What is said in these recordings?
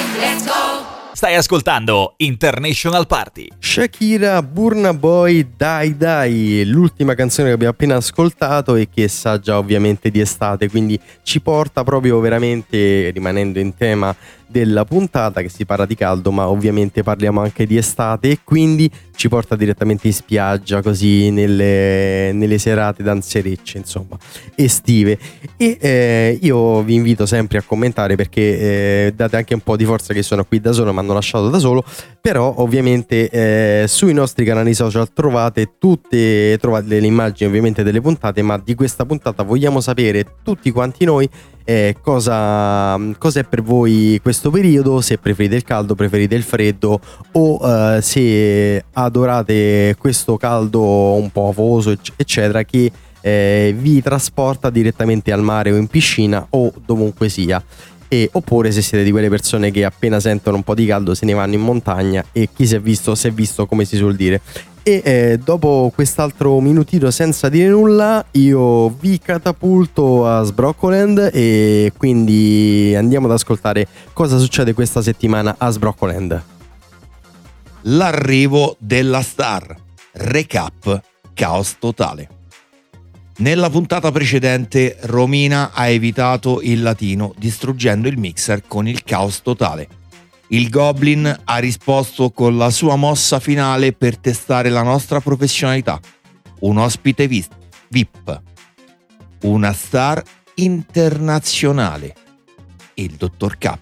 let's go. Stai ascoltando International Party. Shakira, Burna Boy, Dai Dai, l'ultima canzone che abbiamo appena ascoltato e che sa già ovviamente di estate, quindi ci porta proprio veramente, rimanendo in tema della puntata, che si parla di caldo ma ovviamente parliamo anche di estate, e quindi ci porta direttamente in spiaggia, così nelle serate danzerecce, insomma, estive. E io vi invito sempre a commentare, perché date anche un po' di forza, che sono qui da solo, mi hanno lasciato da solo, però ovviamente sui nostri canali social trovate le immagini ovviamente delle puntate, ma di questa puntata vogliamo sapere tutti quanti noi cosa è per voi questo periodo, se preferite il caldo, preferite il freddo, o se adorate questo caldo un po' afoso eccetera, che vi trasporta direttamente al mare o in piscina o dovunque sia, oppure se siete di quelle persone che appena sentono un po' di caldo se ne vanno in montagna, e chi si è visto, come si suol dire. E dopo quest'altro minutino senza dire nulla, io vi catapulto a Sbroccoland, e quindi andiamo ad ascoltare cosa succede questa settimana a Sbroccoland. L'arrivo della star. Recap: caos totale. Nella puntata precedente Romina ha evitato il latino distruggendo il mixer con il caos totale. Il Goblin ha risposto con la sua mossa finale per testare la nostra professionalità. Un ospite VIP. Una star internazionale. Il dottor K.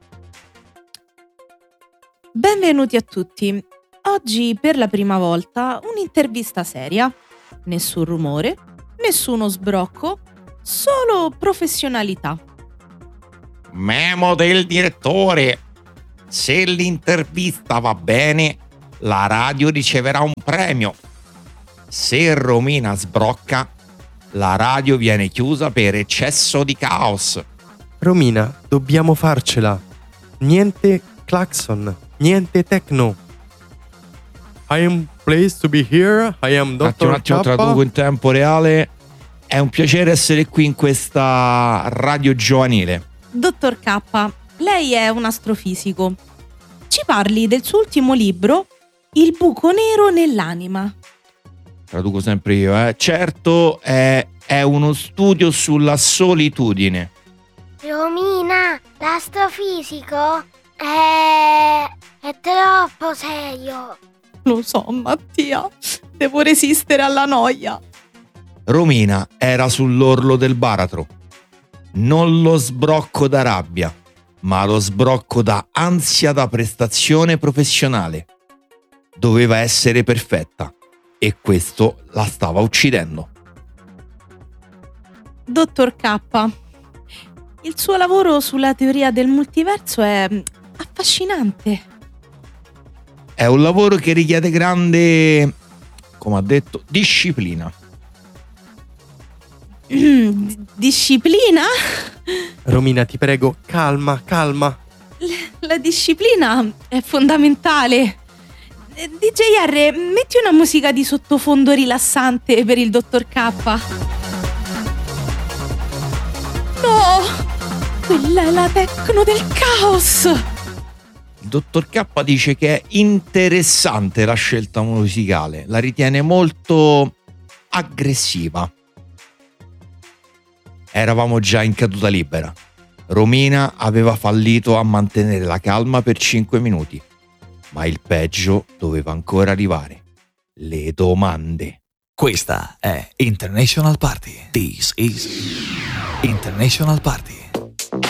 Benvenuti a tutti. Oggi per la prima volta un'intervista seria. Nessun rumore, nessuno sbrocco, solo professionalità. Memo del direttore. Se l'intervista va bene, la radio riceverà un premio. Se Romina sbrocca, la radio viene chiusa per eccesso di caos. Romina, dobbiamo farcela. Niente clacson, niente techno. I am pleased to be here. I am Dr. Un attimo, traduco in tempo reale. È un piacere essere qui in questa radio giovanile. Dottor K, lei è un astrofisico. Ci parli del suo ultimo libro, Il buco nero nell'anima. Traduco sempre io, Certo, è uno studio sulla solitudine. Romina, l'astrofisico è troppo serio. Lo so, Mattia, devo resistere alla noia. Romina era sull'orlo del baratro. Non lo sbrocco da rabbia, ma lo sbrocco da ansia da prestazione professionale. Doveva essere perfetta e questo la stava uccidendo. Dottor K, il suo lavoro sulla teoria del multiverso è affascinante. È un lavoro che richiede grande, come ha detto, disciplina. Disciplina? Romina, ti prego, calma. La disciplina è fondamentale. DJR, metti una musica di sottofondo rilassante per il dottor K. No! Quella è la techno del caos! Il dottor K dice che è interessante la scelta musicale, la ritiene molto aggressiva. Eravamo già in caduta libera. Romina aveva fallito a mantenere la calma per 5 minuti, ma il peggio doveva ancora arrivare. Le domande. Questa è International Party. This is International Party.